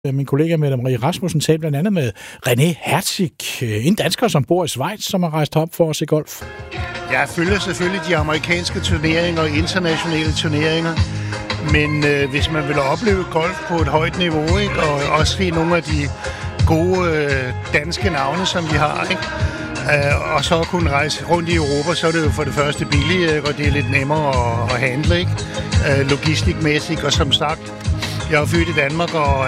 Min kollega Mette Marie Rasmussen talte blandt andet med René Herzig, en dansker, som bor i Schweiz, som har rejst op for at se golf. Jeg følger selvfølgelig de amerikanske turneringer og internationale turneringer, men hvis man vil opleve golf på et højt niveau, ikke, og også se nogle af de gode danske navne, som vi har, ikke, og så kunne rejse rundt i Europa, så er det jo for det første billigt, og det er lidt nemmere at handle, ikke, logistikmæssigt, og som sagt, jeg er født i Danmark og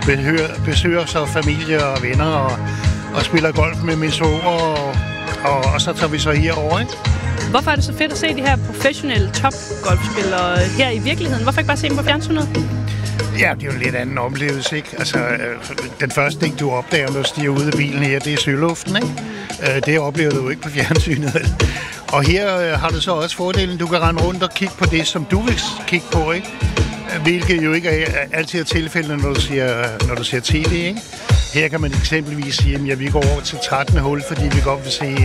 besøger så familie og venner og spiller golf med min svoger, og så tager vi så herover, ikke? Hvorfor er det så fedt at se de her professionelle top-golfspillere her i virkeligheden? Hvorfor ikke bare se dem på fjernsynet? Ja, det er jo en lidt anden oplevelse, ikke? Altså, den første ting, du opdager, når du stiger ud af bilen her, det er søluften, ikke? Det oplever du ikke på fjernsynet. Og her har du så også fordelen, du kan rende rundt og kigge på det, som du vil kigge på, ikke? Hvilket jo ikke altid er tilfældet, når du ser tv, ikke? Her kan man eksempelvis sige, at vi går over til 13. hul, fordi vi godt vil se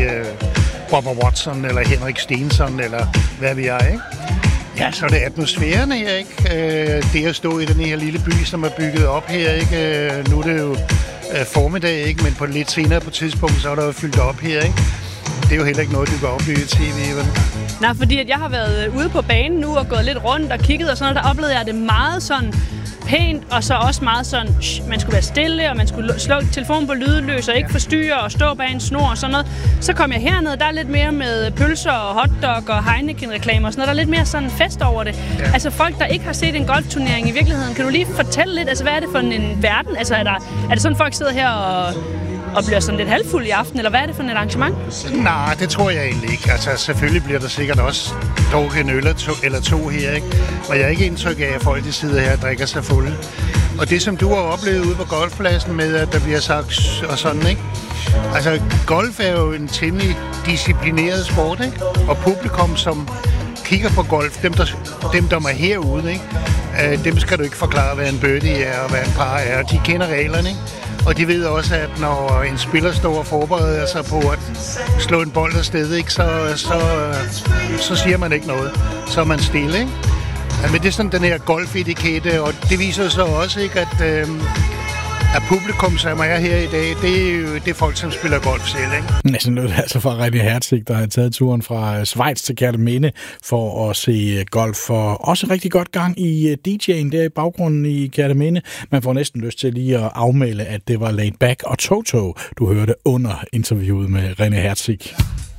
Bubba Watson eller Henrik Stenson eller hvad vi er, ikke? Ja, så er det atmosfæren her, ikke? Det at stå i den her lille by, som er bygget op her, ikke? Nu er det jo formiddag, ikke? Men på lidt senere på tidspunkt, så er der jo fyldt op her, ikke? Det er jo heller ikke noget, du kan opleve i tv, vel? Nej, fordi at jeg har været ude på banen nu og gået lidt rundt og kigget og sådan noget, der oplevede jeg det meget sådan pænt, og så også meget sådan, man skulle være stille, og man skulle slukke telefonen på lydløs og ikke forstyrre og stå bag en snor og sådan noget. Så kom jeg herned, der er lidt mere med pølser og hotdog og Heineken-reklamer og sådan noget. Der er lidt mere sådan fest over det. Ja. Altså folk, der ikke har set en golfturnering i virkeligheden, kan du lige fortælle lidt, altså hvad er det for en verden? Altså er det sådan, folk sidder her og bliver sådan lidt halvfuld i aften, eller hvad er det for et arrangement? Nej, det tror jeg egentlig ikke. Altså, selvfølgelig bliver der sikkert også drukket en øl eller to her, ikke? Og jeg er ikke indtryk af, at folk de sidder her og drikker sig fulde. Og det, som du har oplevet ude på golfpladsen med, at der bliver sagt og sådan, ikke? Altså, golf er jo en temmelig disciplineret sport, ikke? Og publikum, som kigger på golf, dem der er herude, ikke? Dem skal du ikke forklare, hvad en birdie er og hvad en par er. De kender reglerne, ikke? Og de ved også, at når en spiller står og forbereder sig på at slå en bold afsted, ikke, så siger man ikke noget. Så er man stille, ikke? Men det er sådan den her golfetikette, og det viser så også, ikke, at publikum, som er her i dag, det er folk, som spiller golf selv, ikke? Næsten lød altså fra René Herzig, der har taget turen fra Schweiz til Kerteminde for at se golf. Og også rigtig godt gang i DJ'en der i baggrunden i Kerteminde. Man får næsten lyst til lige at afmelde, at det var Laid Back og Toto, du hørte under interviewet med René Herzig.